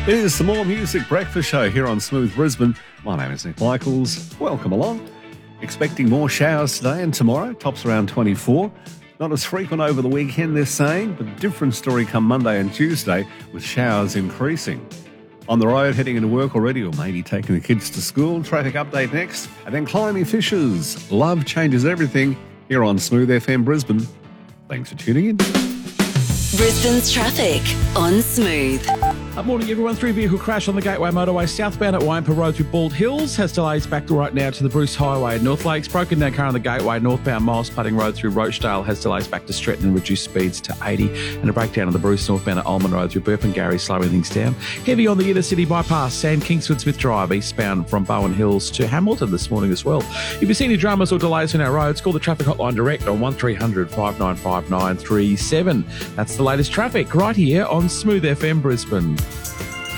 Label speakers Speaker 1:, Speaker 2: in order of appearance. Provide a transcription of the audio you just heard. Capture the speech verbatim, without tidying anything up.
Speaker 1: Here's some more Music Breakfast Show here on Smooth Brisbane. My name is Nick Michaels. Welcome along. Expecting more showers today and tomorrow. Tops around twenty-four. Not as frequent over the weekend, they're saying, but different story come Monday and Tuesday with showers increasing. On the road, heading into work already, or maybe taking the kids to school. Traffic update next. And then Climby Fishers. Love changes everything here on Smooth F M Brisbane. Thanks for tuning in.
Speaker 2: Brisbane's traffic on Smooth.
Speaker 3: Good morning, everyone. Three vehicle crash on the Gateway Motorway southbound at Waimpah Road through Bald Hills. Has delays back to right now to the Bruce Highway at North Lakes. Broken down car on the Gateway northbound Miles Putting Road through Rochdale. Has delays back to Stretton and reduced speeds to eighty. And a breakdown on the Bruce northbound at Ulman Road through Burpengary, slowing things down. Heavy on the inner city bypass, Sam Kingsford Smith Drive eastbound from Bowen Hills to Hamilton this morning as well. If you see any dramas or delays on our roads, call the traffic hotline direct on one three hundred five nine five nine three seven. That's the latest traffic right here on Smooth F M Brisbane.